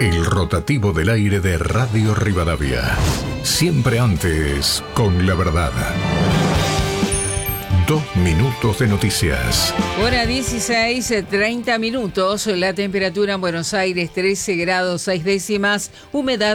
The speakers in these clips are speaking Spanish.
El rotativo del aire de Radio Rivadavia. Siempre antes, con la verdad. 2 minutos de noticias. Hora 16, 30 minutos. La temperatura en Buenos Aires 13 grados 6 décimas, humedad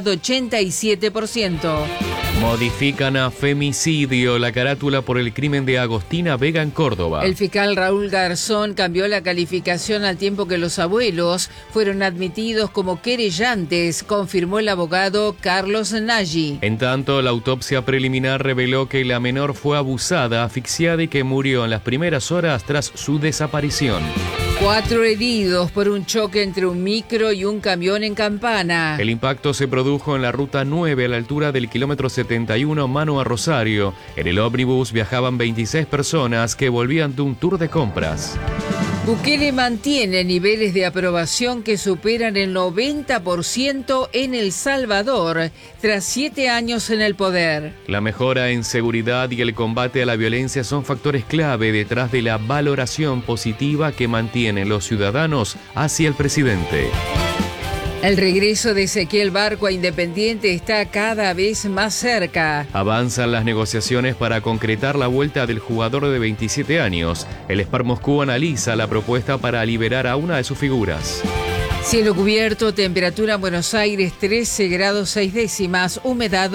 87%. Modifican a femicidio la carátula por el crimen de Agostina Vega en Córdoba. El fiscal Raúl Garzón cambió la calificación al tiempo que los abuelos fueron admitidos como querellantes, confirmó el abogado Carlos Nagy. En tanto, la autopsia preliminar reveló que la menor fue abusada, asfixiada y que murió en las primeras horas tras su desaparición. 4 heridos por un choque entre un micro y un camión en Campana. El impacto se produjo en la ruta 9 a la altura del kilómetro 71 mano a Rosario. En el ómnibus viajaban 26 personas que volvían de un tour de compras. Bukele mantiene niveles de aprobación que superan el 90% en El Salvador, tras 7 años en el poder. La mejora en seguridad y el combate a la violencia son factores clave detrás de la valoración positiva que mantienen los ciudadanos hacia el presidente. El regreso de Ezequiel Barco a Independiente está cada vez más cerca. Avanzan las negociaciones para concretar la vuelta del jugador de 27 años. El Spar Moscú analiza la propuesta para liberar a una de sus figuras. Cielo cubierto, temperatura en Buenos Aires 13 grados 6 décimas, humedad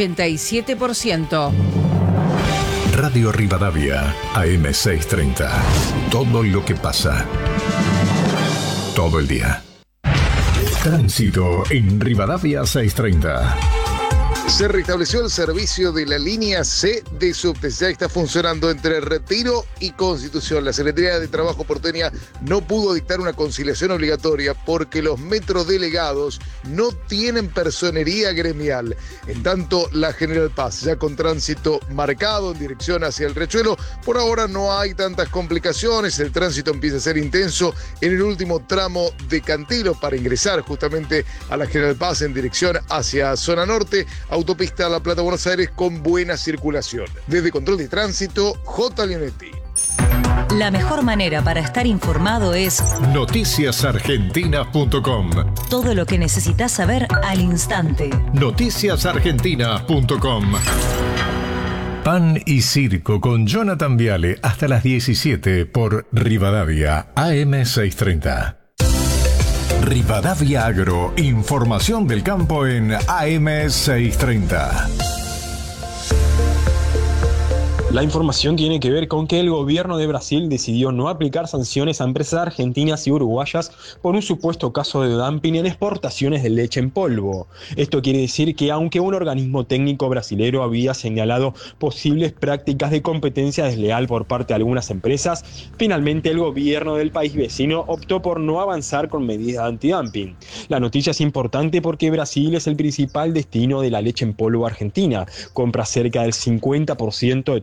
87%. Radio Rivadavia, AM 630. Todo lo que pasa. Todo el día. Tránsito en Rivadavia 630. Se restableció el servicio de la línea C de subtes. Ya está funcionando entre Retiro y Constitución. La Secretaría de Trabajo porteña no pudo dictar una conciliación obligatoria porque los metrodelegados no tienen personería gremial. En tanto, la General Paz, ya con tránsito marcado en dirección hacia el Riachuelo, por ahora no hay tantas complicaciones. El tránsito empieza a ser intenso en el último tramo de Cantilo para ingresar justamente a la General Paz en dirección hacia zona norte. Autopista La Plata-Buenos Aires con buena circulación. Desde Control de Tránsito, J. Leonetti. La mejor manera para estar informado es noticiasargentinas.com. Todo lo que necesitas saber al instante. Noticiasargentinas.com. Pan y Circo con Jonathan Viale hasta las 17 por Rivadavia, AM 630. Rivadavia Agro, información del campo en AM 630. La información tiene que ver con que el gobierno de Brasil decidió no aplicar sanciones a empresas argentinas y uruguayas por un supuesto caso de dumping en exportaciones de leche en polvo. Esto quiere decir que aunque un organismo técnico brasilero había señalado posibles prácticas de competencia desleal por parte de algunas empresas, finalmente el gobierno del país vecino optó por no avanzar con medidas antidumping. La noticia es importante porque Brasil es el principal destino de la leche en polvo argentina, compra cerca del 50% de